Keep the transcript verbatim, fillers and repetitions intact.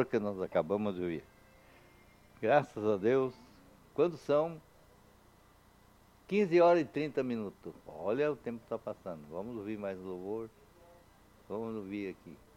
que nós acabamos de ouvir. Graças a Deus. Quando são quinze horas e trinta minutos. Olha, o tempo está passando. Vamos ouvir mais louvor. Vamos ouvir aqui.